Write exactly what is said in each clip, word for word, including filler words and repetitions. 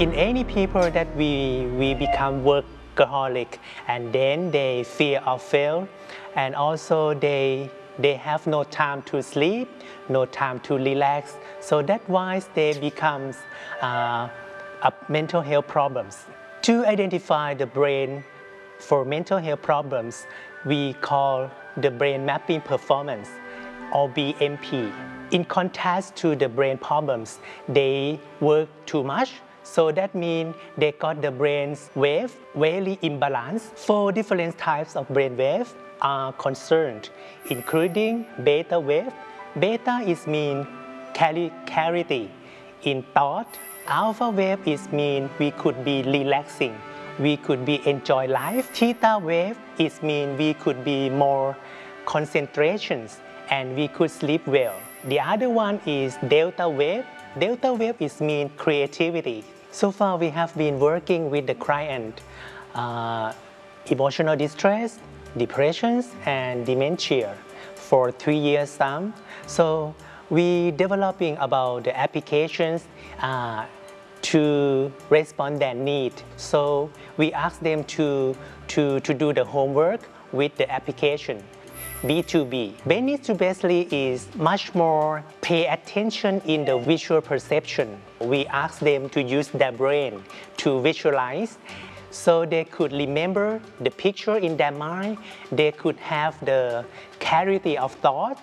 In any people that we, we become workaholic and then they fear of fail, and also they, they have no time to sleep, no time to relax, so that's why they become uh, a mental health problems. To identify the brain for mental health problems, we call the brain mapping performance, or B M P. In contrast to the brain problems, they work too much, so that means they got the brain's wave very imbalanced. Four different types of brain waves are concerned, including beta wave. Beta is mean clarity in thought. Alpha wave is mean we could be relaxing, we could be enjoy life. Theta wave is mean we could be more concentrations and we could sleep well. The other one is delta wave. Delta wave is mean creativity. So far we have been working with the client, uh, emotional distress, depressions, and dementia for three years now. So we developing about the applications uh, to respond their need. So we ask them to, to, to do the homework with the application. B two B. Benefit basically is much more pay attention in the visual perception. We ask them to use their brain to visualize, so they could remember the picture in their mind, they could have the clarity of thought.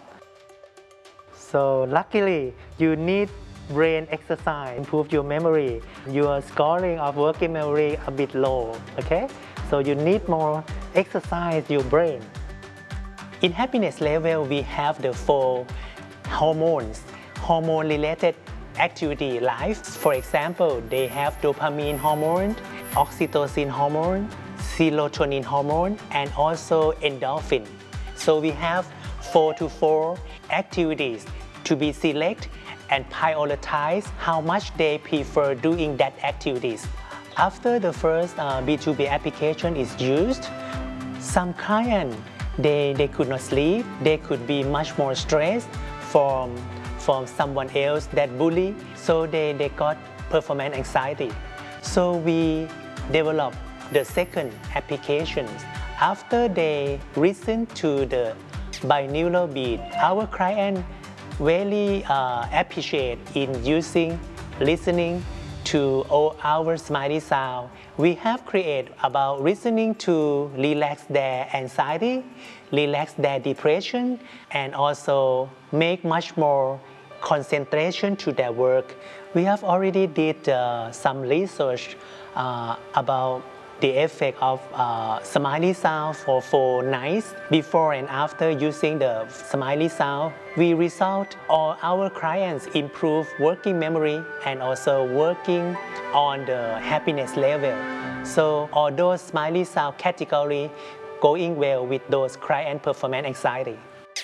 So luckily, you need brain exercise, improve your memory. Your scoring of working memory a bit low, okay? So you need more exercise your brain. In happiness level, we have the four hormones, hormone-related activity life. For example, they have dopamine hormone, oxytocin hormone, serotonin hormone, and also endorphin. So we have four to four activities to be select and prioritize how much they prefer doing that activities. After the first uh, B two B application is used, some clients They, they could not sleep, they could be much more stressed from, from someone else that bully, so they, they got performance anxiety. So we developed the second applications. After they listen to the binaural beat, our client really uh, appreciate in using, listening to all our smiley sound. We have created about listening to relax their anxiety, relax their depression, and also make much more concentration to their work. We have already did uh, some research uh, about the effect of uh, smiley sound for four nights before and after using the smiley sound. We result all our clients improve working memory and also working on the happiness level. So all those smiley sound category going well with those client performance anxiety.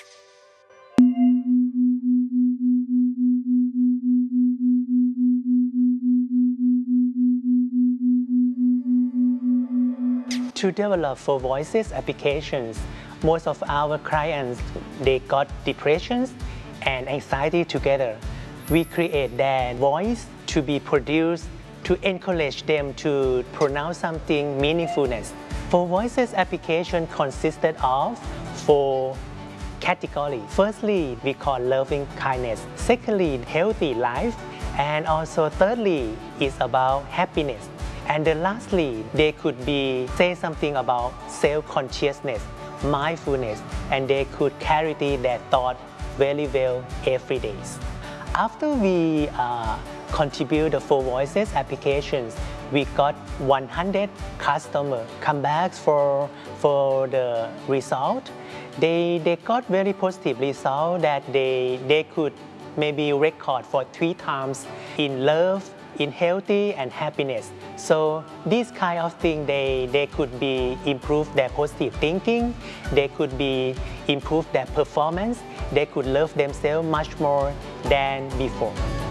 To develop four voices applications, most of our clients, they got depressions and anxiety together. We create their voice to be produced to encourage them to pronounce something meaningfulness. Four voices application consisted of four categories. Firstly, we call loving kindness. Secondly, healthy life. And also thirdly, is about happiness. And then lastly, they could be say something about self-consciousness, mindfulness, and they could carry their thought very well every day. After we uh, contribute the four voices applications, we got one hundred customers come back for, for the result. They, they got very positive result that they, they could maybe record for three times in love, in healthy and happiness. So this kind of thing, they, they could be improve their positive thinking, they could be improve their performance, they could love themselves much more than before.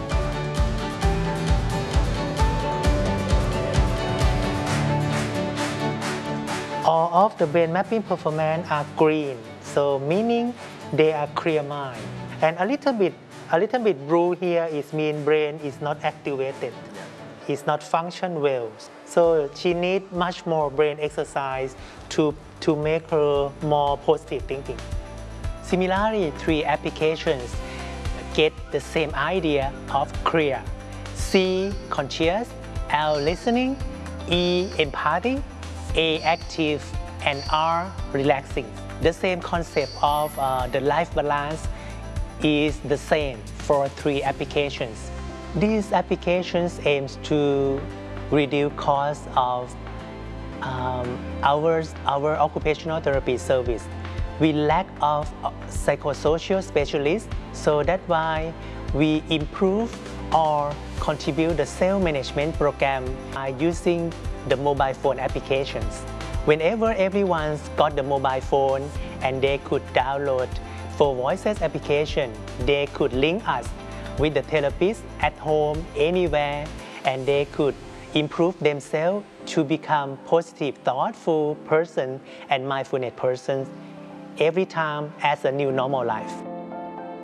All of the brain mapping performance are green, so meaning they are clear mind. And a little bit, a little bit blue here is mean brain is not activated. is not function well. So she needs much more brain exercise to, to make her more positive thinking. Similarly, three applications get the same idea of clear. C, conscious, L, listening, E, empathy, A, active, and R, relaxing. The same concept of uh, the life balance is the same for three applications. These applications aims to reduce cost of um, our, our occupational therapy service. We lack of psychosocial specialists, so that's why we improve or contribute the self-management program by using the mobile phone applications. Whenever everyone's got the mobile phone and they could download For Voices application, they could link us with the therapist at home, anywhere, and they could improve themselves to become positive, thoughtful person and mindfulness persons every time as a new normal life.